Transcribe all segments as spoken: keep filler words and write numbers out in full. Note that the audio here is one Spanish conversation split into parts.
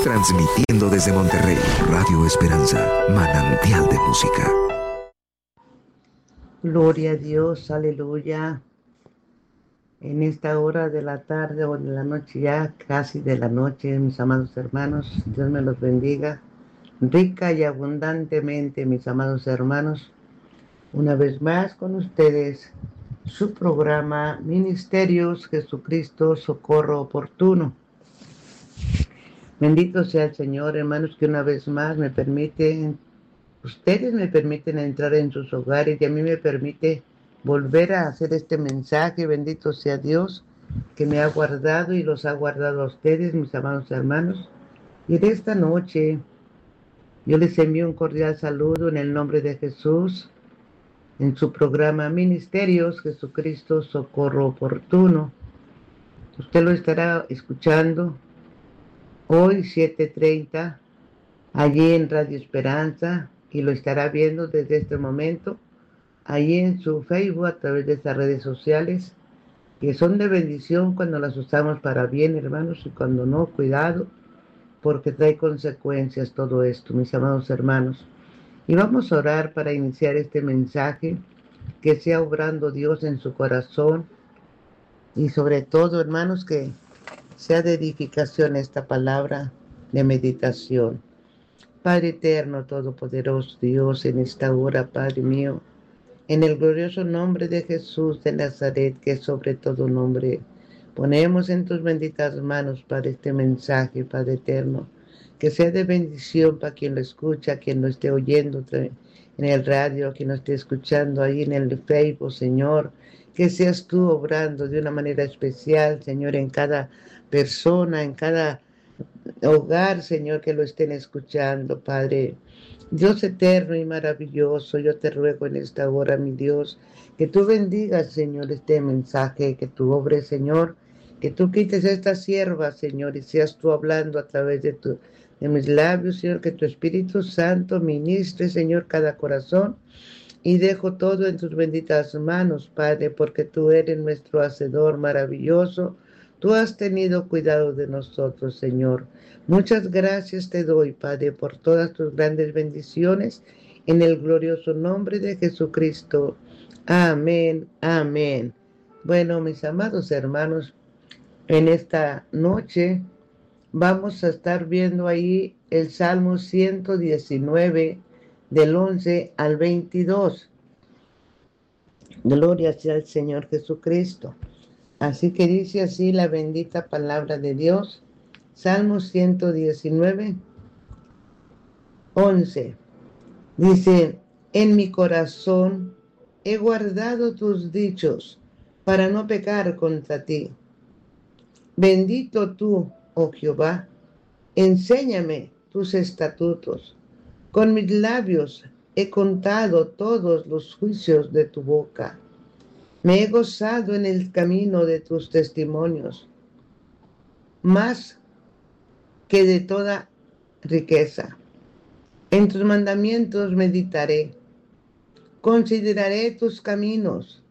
Transmitiendo desde Monterrey, Radio Esperanza, manantial de música. Gloria a Dios, aleluya. En esta hora de la tarde o de la noche, ya casi de la noche, mis amados hermanos, Dios me los bendiga rica y abundantemente, mis amados hermanos. Una vez más con ustedes, su programa Ministerios Jesucristo Socorro Oportuno. Bendito sea el Señor, hermanos, que una vez más me permiten, ustedes me permiten entrar en sus hogares y a mí me permite volver a hacer este mensaje. Bendito sea Dios, que me ha guardado y los ha guardado a ustedes, mis amados hermanos. Y de esta noche, yo les envío un cordial saludo en el nombre de Jesús, en su programa Ministerios Jesucristo Socorro Oportuno. Usted lo estará escuchando hoy siete treinta, allí en Radio Esperanza, y lo estará viendo desde este momento, allí en su Facebook, a través de estas redes sociales, que son de bendición cuando las usamos para bien, hermanos, y cuando no, cuidado, porque trae consecuencias todo esto, mis amados hermanos. Y vamos a orar para iniciar este mensaje, que sea obrando Dios en su corazón, y sobre todo, hermanos, que sea de edificación esta palabra de meditación. Padre eterno, todopoderoso Dios, en esta hora, Padre mío, en el glorioso nombre de Jesús de Nazaret, que es sobre todo nombre, ponemos en tus benditas manos, Padre, este mensaje, Padre eterno, que sea de bendición para quien lo escucha, quien lo esté oyendo en el radio, quien lo esté escuchando ahí en el Facebook, Señor, que seas tú obrando de una manera especial, Señor, en cada persona, en cada hogar, Señor, que lo estén escuchando, Padre. Dios eterno y maravilloso, yo te ruego en esta hora, mi Dios, que tú bendigas, Señor, este mensaje, que tú obres, Señor, que tú quites esta sierva, Señor, y seas tú hablando a través de, tu, de mis labios, Señor, que tu Espíritu Santo ministre, Señor, cada corazón, y dejo todo en tus benditas manos, Padre, porque tú eres nuestro hacedor maravilloso. Tú has tenido cuidado de nosotros, Señor. Muchas gracias te doy, Padre, por todas tus grandes bendiciones, en el glorioso nombre de Jesucristo. Amén, amén. Bueno, mis amados hermanos, en esta noche vamos a estar viendo ahí el Salmo ciento diecinueve, del once al veintidós. Gloria sea al Señor Jesucristo. Así que dice así la bendita palabra de Dios, Salmo ciento diecinueve, once. Dice, en mi corazón he guardado tus dichos para no pecar contra ti. Bendito tú, oh Jehová, enséñame tus estatutos. Con mis labios he contado todos los juicios de tu boca. Me he gozado en el camino de tus testimonios, más que de toda riqueza. En tus mandamientos meditaré, consideraré tus caminos,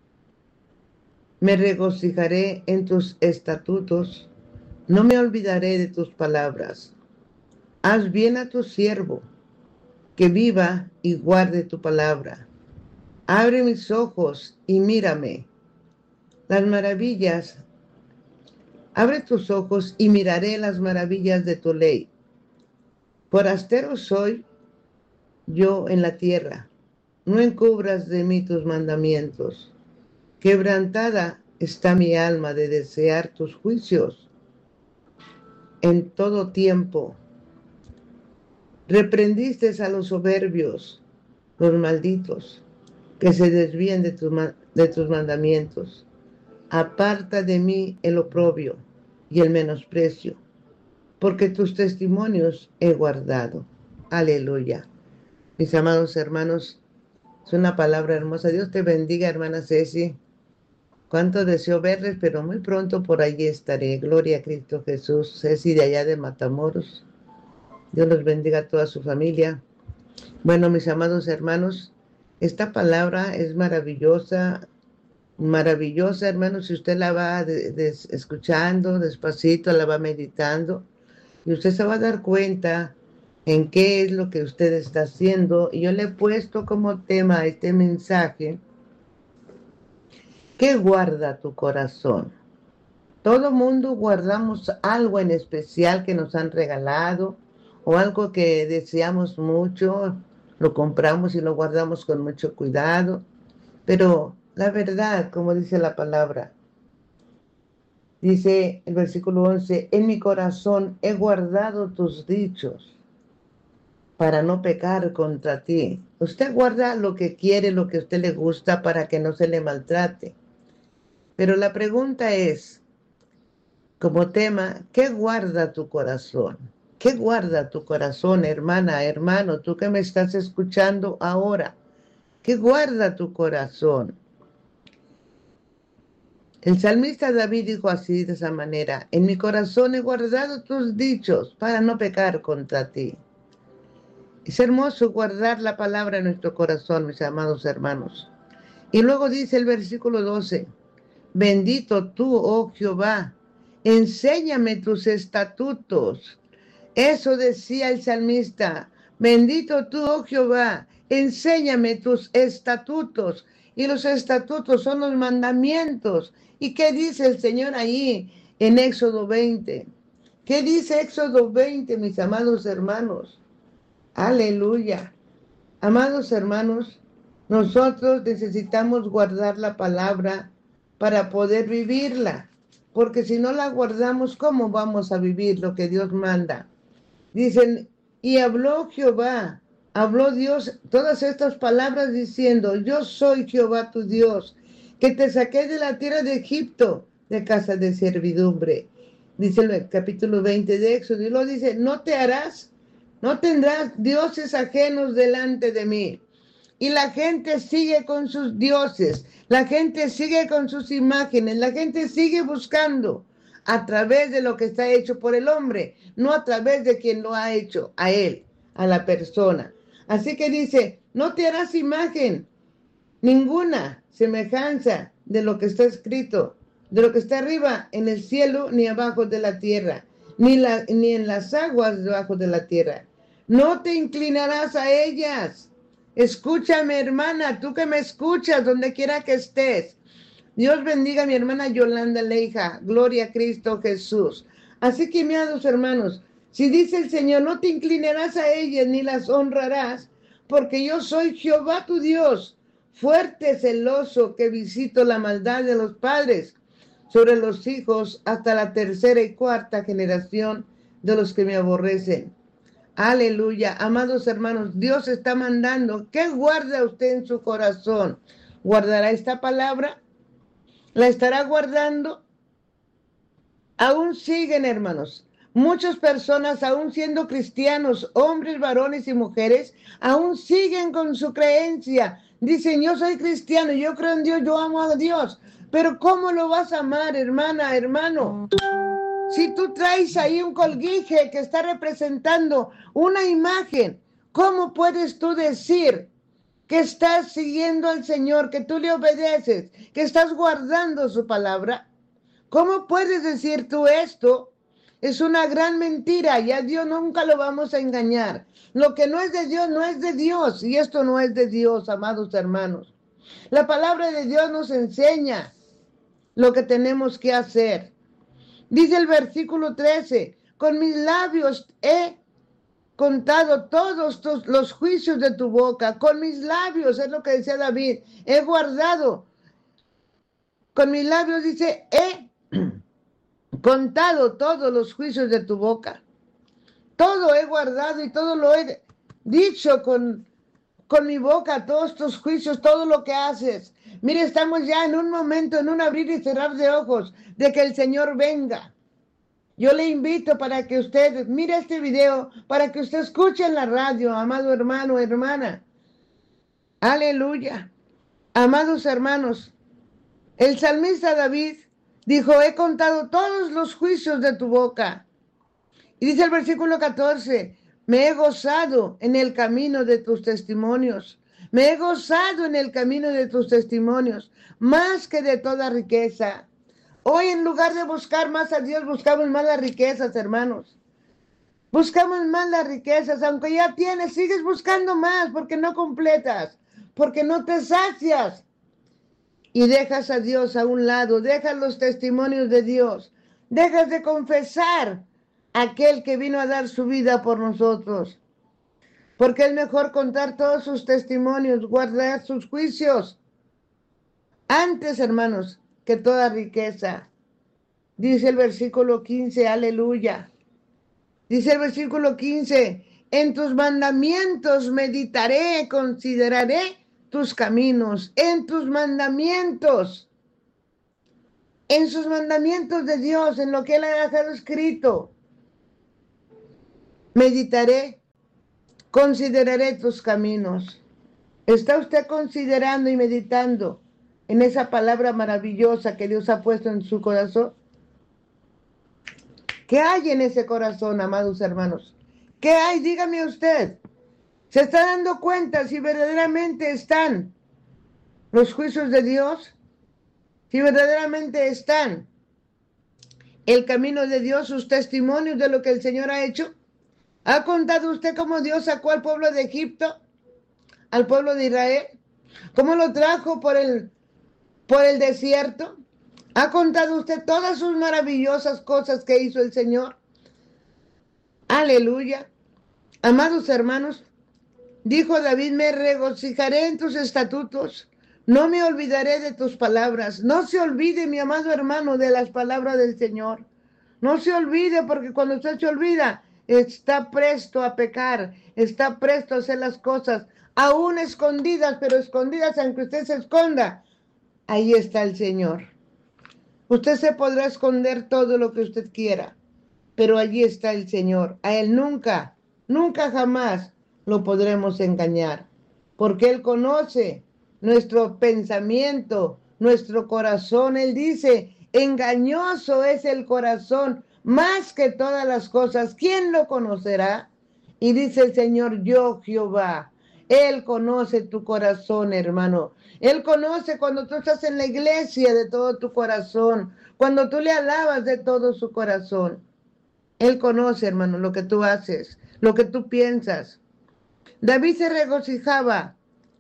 me regocijaré en tus estatutos, no me olvidaré de tus palabras. Haz bien a tu siervo, que viva y guarde tu palabra. Abre mis ojos y mírame. Las maravillas, abre tus ojos y miraré las maravillas de tu ley. Forastero soy yo en la tierra. No encubras de mí tus mandamientos. Quebrantada está mi alma de desear tus juicios. En todo tiempo reprendiste a los soberbios, los malditos, que se desvíen de tus, de tus mandamientos. Aparta de mí el oprobio y el menosprecio, porque tus testimonios he guardado. Aleluya. Mis amados hermanos, es una palabra hermosa. Dios te bendiga, hermana Ceci. Cuánto deseo verles, pero muy pronto por allí estaré. Gloria a Cristo Jesús. Ceci de allá de Matamoros. Dios los bendiga a toda su familia. Bueno, mis amados hermanos, esta palabra es maravillosa, maravillosa, hermanos, si usted la va de, de, escuchando despacito, la va meditando, Y usted se va a dar cuenta en qué es lo que usted está haciendo. Y yo le he puesto como tema a este mensaje: ¿qué guarda tu corazón? Todo mundo guardamos algo en especial que nos han regalado o algo que deseamos mucho, lo compramos y lo guardamos con mucho cuidado. Pero la verdad, como dice la palabra, dice el versículo once, en mi corazón he guardado tus dichos para no pecar contra ti. Usted guarda lo que quiere, lo que a usted le gusta para que no se le maltrate. Pero la pregunta es, como tema, ¿qué guarda tu corazón? ¿Qué guarda tu corazón, hermana, hermano, tú que me estás escuchando ahora? ¿Qué guarda tu corazón? El salmista David dijo así, de esa manera, en mi corazón he guardado tus dichos para no pecar contra ti. Es hermoso guardar la palabra en nuestro corazón, mis amados hermanos. Y luego dice el versículo doce, bendito tú, oh Jehová, enséñame tus estatutos. Eso decía el salmista, bendito tú, oh Jehová, enséñame tus estatutos. Y los estatutos son los mandamientos. ¿Y qué dice el Señor ahí en Éxodo veinte? ¿Qué dice Éxodo veinte, mis amados hermanos? Aleluya. Amados hermanos, nosotros necesitamos guardar la palabra para poder vivirla, porque si no la guardamos, ¿cómo vamos a vivir lo que Dios manda? Dicen, y habló Jehová, habló Dios todas estas palabras diciendo, yo soy Jehová tu Dios, que te saqué de la tierra de Egipto, de casa de servidumbre. Dice el capítulo veinte de Éxodo, y luego dice, no te harás, no tendrás dioses ajenos delante de mí. Y la gente sigue con sus dioses, la gente sigue con sus imágenes, la gente sigue buscando a través de lo que está hecho por el hombre, no a través de quien lo ha hecho, a él, a la persona. Así que dice, no te harás imagen, ninguna semejanza de lo que está escrito, de lo que está arriba en el cielo, ni abajo de la tierra, ni, la, ni en las aguas debajo de la tierra. No te inclinarás a ellas. Escúchame, hermana, tú que me escuchas, donde quiera que estés. Dios bendiga a mi hermana Yolanda Leija, gloria a Cristo Jesús. Así que, mis amados hermanos, si dice el Señor, no te inclinarás a ellas ni las honrarás, porque yo soy Jehová tu Dios, fuerte, celoso, que visito la maldad de los padres sobre los hijos hasta la tercera y cuarta generación de los que me aborrecen. Aleluya, amados hermanos, Dios está mandando. ¿Qué guarda usted en su corazón? ¿Guardará esta palabra? ¿La estará guardando? Aún siguen, hermanos. Muchas personas, aún siendo cristianos, hombres, varones y mujeres, aún siguen con su creencia. Dicen, yo soy cristiano, yo creo en Dios, yo amo a Dios. Pero ¿cómo lo vas a amar, hermana, hermano? Si tú traes ahí un colguije que está representando una imagen, ¿cómo puedes tú decir que estás siguiendo al Señor, que tú le obedeces, que estás guardando su palabra? ¿Cómo puedes decir tú esto? Es una gran mentira y a Dios nunca lo vamos a engañar. Lo que no es de Dios, no es de Dios, y esto no es de Dios, amados hermanos. La palabra de Dios nos enseña lo que tenemos que hacer. Dice el versículo trece, con mis labios he contado todos tus, los juicios de tu boca, con mis labios, es lo que decía David, he guardado, con mis labios dice, he contado todos los juicios de tu boca, todo he guardado y todo lo he dicho con, con mi boca, todos tus juicios, todo lo que haces. Mire, estamos ya en un momento, en un abrir y cerrar de ojos, de que el Señor venga. Yo le invito para que usted mire este video, para que usted escuche en la radio, amado hermano, hermana. Aleluya. Amados hermanos, el salmista David dijo, he contado todos los juicios de tu boca. Y dice el versículo catorce, me he gozado en el camino de tus testimonios. Me he gozado en el camino de tus testimonios, más que de toda riqueza. Hoy, en lugar de buscar más a Dios, buscamos más las riquezas, hermanos. Buscamos más las riquezas, aunque ya tienes, sigues buscando más porque no completas, porque no te sacias. Y dejas a Dios a un lado, dejas los testimonios de Dios, dejas de confesar a aquel que vino a dar su vida por nosotros. Porque es mejor contar todos sus testimonios, guardar sus juicios. Antes, hermanos, que toda riqueza. Dice el versículo quince, aleluya. Dice el versículo quince, en tus mandamientos meditaré, consideraré tus caminos, en tus mandamientos, en sus mandamientos de Dios, en lo que Él ha dejado escrito. Meditaré, consideraré tus caminos. ¿Está usted considerando y meditando en esa palabra maravillosa que Dios ha puesto en su corazón? ¿Qué hay en ese corazón, amados hermanos? ¿Qué hay? Dígame usted. ¿Se está dando cuenta si verdaderamente están los juicios de Dios? Si verdaderamente están el camino de Dios, sus testimonios de lo que el Señor ha hecho. ¿Ha contado usted cómo Dios sacó al pueblo de Egipto, al pueblo de Israel? ¿Cómo lo trajo por el, por el desierto? ¿Ha contado usted todas sus maravillosas cosas que hizo el Señor? Aleluya. Amados hermanos, dijo David, me regocijaré en tus estatutos, no me olvidaré de tus palabras. No se olvide, mi amado hermano, de las palabras del Señor. No se olvide, porque cuando usted se olvida, está presto a pecar, está presto a hacer las cosas, aún escondidas, pero escondidas, aunque usted se esconda, ahí está el Señor. Usted se podrá esconder todo lo que usted quiera, pero allí está el Señor. A Él nunca, nunca jamás lo podremos engañar, porque Él conoce nuestro pensamiento, nuestro corazón. Él dice, engañoso es el corazón más que todas las cosas. ¿Quién lo conocerá? Y dice el Señor, yo Jehová. Él conoce tu corazón, hermano. Él conoce cuando tú estás en la iglesia de todo tu corazón, cuando tú le alabas de todo su corazón. Él conoce, hermano, lo que tú haces, lo que tú piensas. David se regocijaba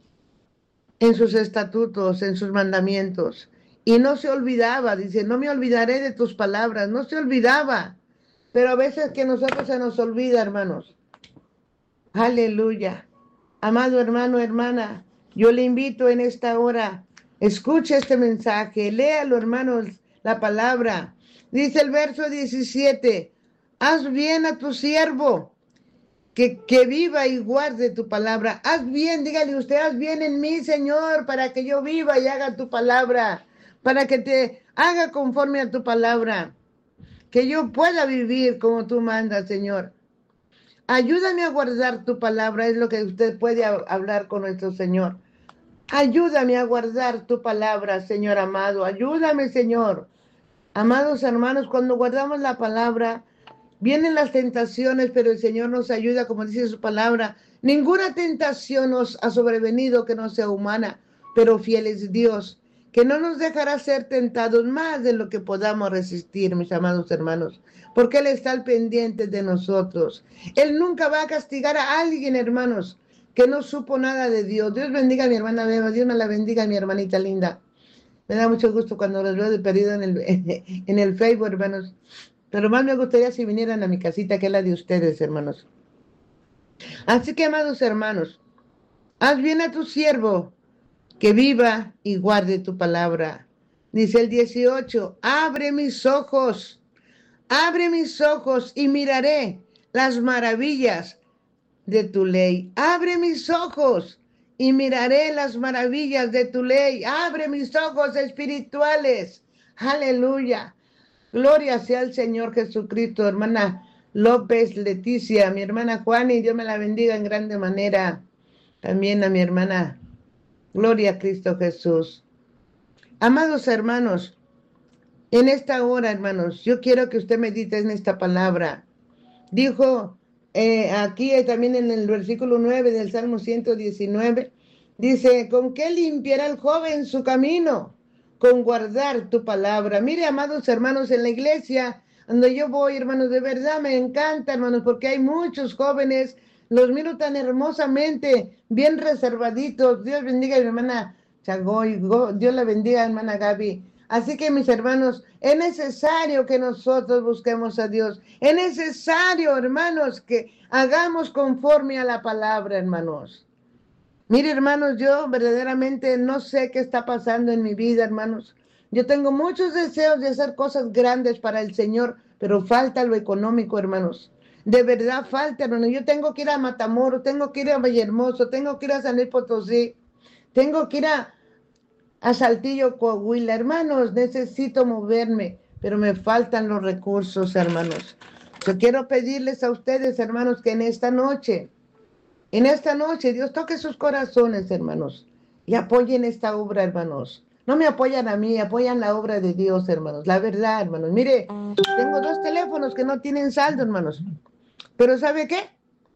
en sus estatutos, en sus mandamientos, y no se olvidaba, dice, no me olvidaré de tus palabras, no se olvidaba. Pero a veces que nosotros se nos olvida, hermanos. Aleluya. Amado hermano, hermana, yo le invito en esta hora, escuche este mensaje, léalo, hermanos, la palabra. Dice el verso diecisiete, haz bien a tu siervo, que, que viva y guarde tu palabra. Haz bien, dígale usted, haz bien en mí, Señor, para que yo viva y haga tu palabra, para que te haga conforme a tu palabra, que yo pueda vivir como tú mandas, Señor. Ayúdame a guardar tu palabra, es lo que usted puede hablar con nuestro Señor. Ayúdame a guardar tu palabra, Señor amado. Ayúdame, Señor. Amados hermanos, cuando guardamos la palabra, vienen las tentaciones, pero el Señor nos ayuda, como dice su palabra. Ninguna tentación nos ha sobrevenido que no sea humana, pero fiel es Dios, que no nos dejará ser tentados más de lo que podamos resistir, mis amados hermanos, porque Él está al pendiente de nosotros. Él nunca va a castigar a alguien, hermanos, que no supo nada de Dios. Dios bendiga a mi hermana Beba, Dios me la bendiga, mi hermanita linda. Me da mucho gusto cuando los veo de perdido en el, en el Facebook, hermanos. Pero más me gustaría si vinieran a mi casita, que es la de ustedes, hermanos. Así que, amados hermanos, haz bien a tu siervo, que viva y guarde tu palabra. Dice el dieciocho, abre mis ojos, abre mis ojos y miraré las maravillas de tu ley. Abre mis ojos y miraré las maravillas de tu ley. Abre mis ojos espirituales. Aleluya. Gloria sea al Señor Jesucristo. Hermana López Leticia, mi hermana Juana, y Dios me la bendiga en grande manera. También a mi hermana. Gloria a Cristo Jesús. Amados hermanos, en esta hora, hermanos, yo quiero que usted medite en esta palabra. Dijo eh, aquí eh, también en el versículo nueve del Salmo ciento diecinueve, dice, ¿con qué limpiará el joven su camino? Con guardar tu palabra. Mire, amados hermanos, en la iglesia donde yo voy, hermanos, de verdad me encanta, hermanos, porque hay muchos jóvenes, los miro tan hermosamente, bien reservaditos. Dios bendiga a mi hermana Chagoy, Dios la bendiga, hermana Gaby. Así que, mis hermanos, es necesario que nosotros busquemos a Dios. Es necesario, hermanos, que hagamos conforme a la palabra, hermanos. Mire, hermanos, yo verdaderamente no sé qué está pasando en mi vida, hermanos. Yo tengo muchos deseos de hacer cosas grandes para el Señor, pero falta lo económico, hermanos. De verdad falta, hermanos. Yo tengo que ir a Matamoros, tengo que ir a Villahermosa, tengo que ir a San Luis Potosí, tengo que ir a, a Saltillo, Coahuila. Hermanos, necesito moverme, pero me faltan los recursos, hermanos. Yo quiero pedirles a ustedes, hermanos, que en esta noche... En esta noche, Dios toque sus corazones, hermanos, y apoyen esta obra, hermanos. No me apoyan a mí, apoyan la obra de Dios, hermanos. La verdad, hermanos. Mire, tengo dos teléfonos que no tienen saldo, hermanos. Pero ¿sabe qué?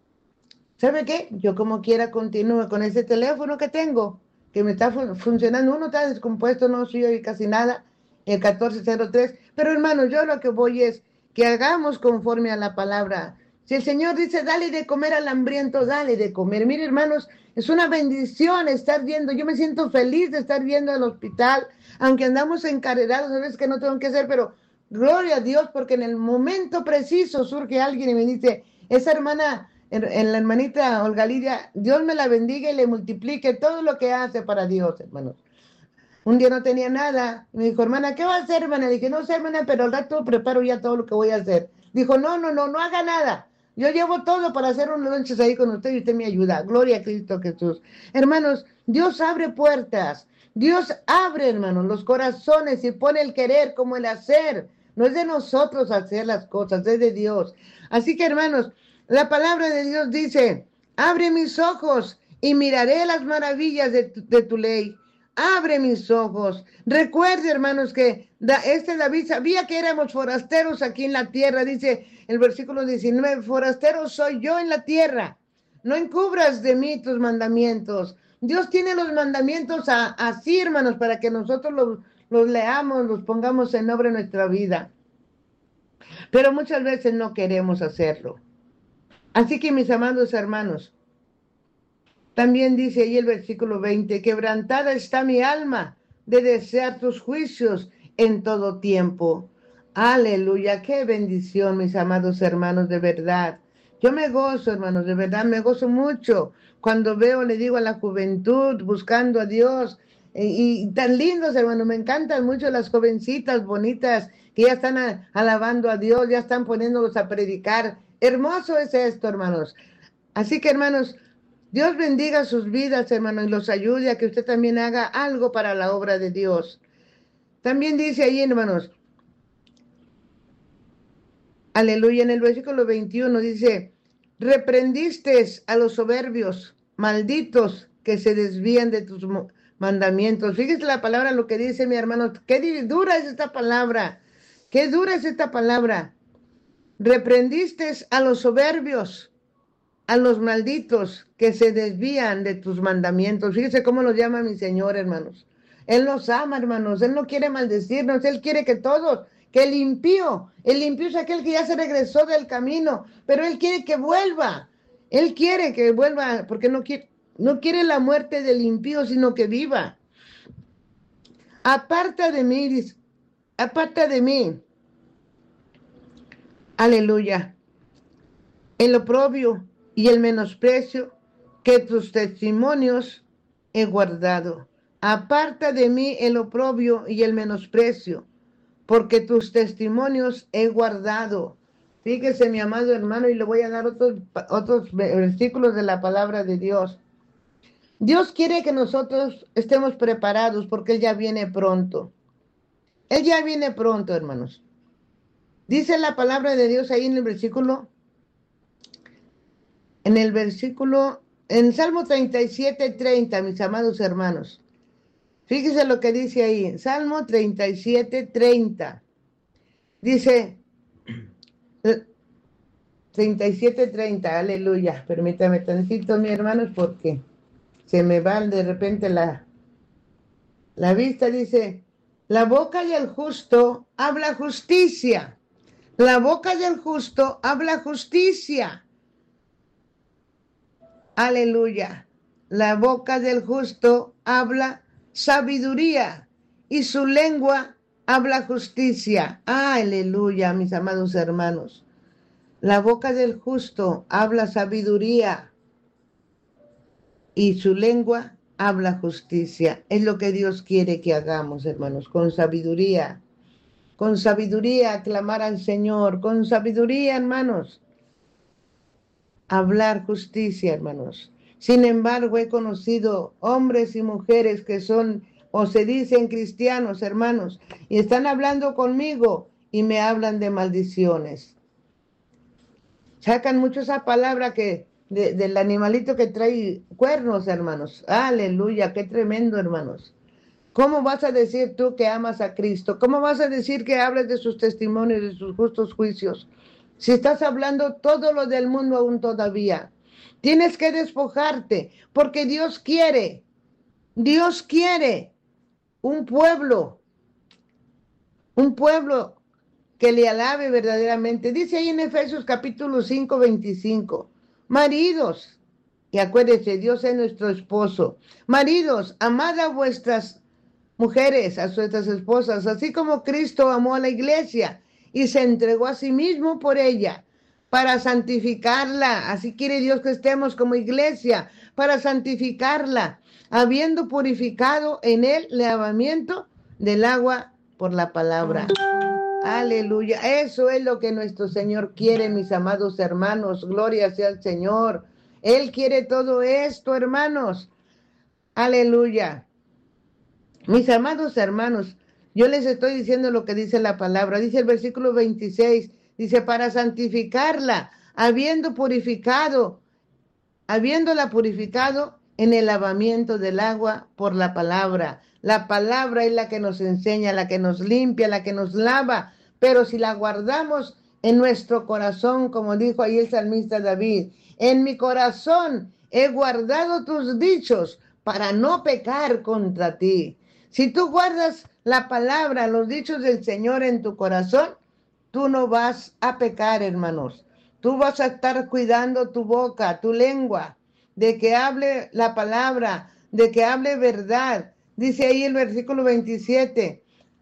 ¿Sabe qué? Yo como quiera continúo con ese teléfono que tengo, que me está fun funcionando. Uno está descompuesto, no soy hoy casi nada, el catorce cero tres. Pero, hermanos, yo lo que voy es que hagamos conforme a la palabra. Si el Señor dice, dale de comer al hambriento, dale de comer. Mire, hermanos, es una bendición estar viendo. Yo me siento feliz de estar viendo al hospital, aunque andamos encarrerados, a veces que no tengo que hacer, pero gloria a Dios, porque en el momento preciso surge alguien y me dice, esa hermana, en la hermanita Olga Lidia, Dios me la bendiga y le multiplique todo lo que hace para Dios, hermanos. Un día no tenía nada. Me dijo, hermana, ¿qué va a hacer, hermana? Le dije, no sé, hermana, pero al rato preparo ya todo lo que voy a hacer. Dijo, no, no, no, no haga nada. Yo llevo todo para hacer unos lonches ahí con usted y usted me ayuda. Gloria a Cristo Jesús. Hermanos, Dios abre puertas. Dios abre, hermanos, los corazones y pone el querer como el hacer. No es de nosotros hacer las cosas, es de Dios. Así que, hermanos, la palabra de Dios dice, abre mis ojos y miraré las maravillas de tu, de tu ley. Abre mis ojos. Recuerde, hermanos, que este David sabía que éramos forasteros aquí en la tierra. Dice el versículo diecinueve, forastero soy yo en la tierra. No encubras de mí tus mandamientos. Dios tiene los mandamientos a, así, hermanos, para que nosotros los, los leamos, los pongamos en obra en nuestra vida. Pero muchas veces no queremos hacerlo. Así que, mis amados hermanos, también dice ahí el versículo veinte, quebrantada está mi alma de desear tus juicios en todo tiempo. Aleluya, qué bendición, mis amados hermanos, de verdad. Yo me gozo, hermanos, de verdad, me gozo mucho cuando veo, le digo a la juventud, buscando a Dios, y, y tan lindos, hermanos, me encantan mucho las jovencitas bonitas que ya están a, alabando a Dios, ya están poniéndolos a predicar. Hermoso es esto, hermanos. Así que, hermanos, Dios bendiga sus vidas, hermanos, y los ayude a que usted también haga algo para la obra de Dios. También dice ahí, hermanos, aleluya, en el versículo veintiuno dice, reprendiste a los soberbios, malditos que se desvían de tus mandamientos. Fíjese la palabra, lo que dice mi hermano, qué dura es esta palabra, qué dura es esta palabra. Reprendiste a los soberbios, a los malditos que se desvían de tus mandamientos. Fíjese cómo los llama mi Señor, hermanos. Él nos ama, hermanos. Él no quiere maldecirnos. Él quiere que todos, que el impío, el impío es aquel que ya se regresó del camino, pero Él quiere que vuelva. Él quiere que vuelva, porque no quiere, no quiere la muerte del impío, sino que viva. Aparta de mí, dice, aparta de mí. Aleluya. El oprobio y el menosprecio que tus testimonios he guardado. Aparta de mí el oprobio y el menosprecio, porque tus testimonios he guardado. Fíjese, mi amado hermano, y le voy a dar otros, otros versículos de la palabra de Dios. Dios quiere que nosotros estemos preparados porque Él ya viene pronto. Él ya viene pronto, hermanos. Dice la palabra de Dios ahí en el versículo En el versículo, en Salmo treinta y siete, treinta, mis amados hermanos. Fíjese lo que dice ahí, Salmo treinta y siete, treinta. Dice, treinta y siete, treinta, aleluya. Permítame tantito, mis hermanos, porque se me va de repente la, la vista. Dice, la boca y el justo habla justicia, La boca del justo habla justicia. Aleluya. La boca del justo habla sabiduría y su lengua habla justicia. Aleluya, mis amados hermanos. La boca del justo habla sabiduría y su lengua habla justicia. Es lo que Dios quiere que hagamos, hermanos, con sabiduría. Con sabiduría clamar al Señor, con sabiduría, hermanos, hablar justicia, hermanos. Sin embargo, he conocido hombres y mujeres que son o se dicen cristianos, hermanos, y están hablando conmigo y me hablan de maldiciones. Sacan mucho esa palabra que de, del animalito que trae cuernos, hermanos. Aleluya, qué tremendo, hermanos. ¿Cómo vas a decir tú que amas a Cristo? ¿Cómo vas a decir que hables de sus testimonios, de sus justos juicios? Si estás hablando todo lo del mundo aún todavía. Tienes que despojarte, porque Dios quiere, Dios quiere un pueblo, un pueblo que le alabe verdaderamente. Dice ahí en Efesios capítulo cinco, veinticinco, maridos, y acuérdense, Dios es nuestro esposo. Maridos, amad a vuestras mujeres, a vuestras esposas, así como Cristo amó a la iglesia y se entregó a sí mismo por ella, para santificarla. Así quiere Dios que estemos como iglesia, para santificarla, habiendo purificado en él el lavamiento del agua por la palabra. Aleluya. Eso es lo que nuestro Señor quiere, mis amados hermanos. Gloria sea al Señor. Él quiere todo esto, hermanos. Aleluya. Mis amados hermanos, yo les estoy diciendo lo que dice la palabra. Dice el versículo veintiséis, dice, para santificarla, habiendo purificado, habiéndola purificado en el lavamiento del agua por la palabra. La palabra es la que nos enseña, la que nos limpia, la que nos lava, pero si la guardamos en nuestro corazón, como dijo ahí el salmista David, en mi corazón he guardado tus dichos para no pecar contra ti. Si tú guardas la palabra, los dichos del Señor en tu corazón, tú no vas a pecar, hermanos. Tú vas a estar cuidando tu boca, tu lengua, de que hable la palabra, de que hable verdad. Dice ahí el versículo veintisiete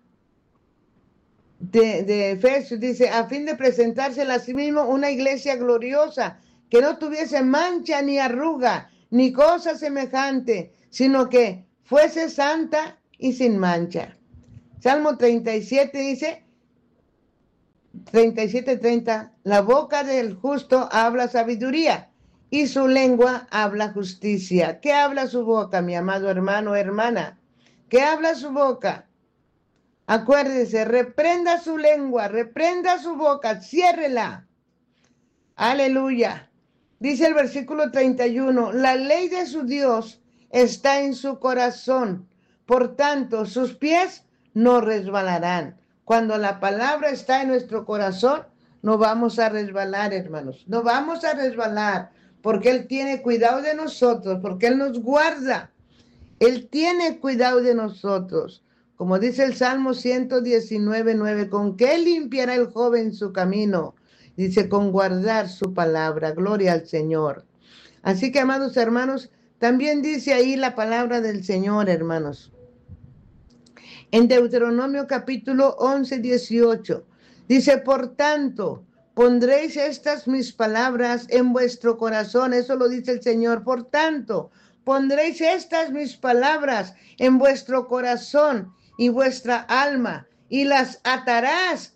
de, de Efesios, dice, a fin de presentársela a sí mismo una iglesia gloriosa, que no tuviese mancha ni arruga, ni cosa semejante, sino que fuese santa y sin mancha. Salmo treinta y siete dice, treinta y siete, treinta, la boca del justo habla sabiduría y su lengua habla justicia. ¿Qué habla su boca, mi amado hermano o hermana? ¿Qué habla su boca? Acuérdese, reprenda su lengua, reprenda su boca, ciérrela. Aleluya. Dice el versículo treinta y uno, la ley de su Dios está en su corazón, por tanto sus pies no resbalarán. Cuando la palabra está en nuestro corazón, no vamos a resbalar, hermanos, no vamos a resbalar, porque Él tiene cuidado de nosotros, porque Él nos guarda, Él tiene cuidado de nosotros. Como dice el Salmo ciento diecinueve, nueve, ¿con qué limpiará el joven su camino? Dice, con guardar su palabra. Gloria al Señor. Así que, amados hermanos, también dice ahí la palabra del Señor, hermanos. En Deuteronomio capítulo once, dieciocho, dice, por tanto, pondréis estas mis palabras en vuestro corazón. Eso lo dice el Señor. Por tanto, pondréis estas mis palabras en vuestro corazón y vuestra alma, y las atarás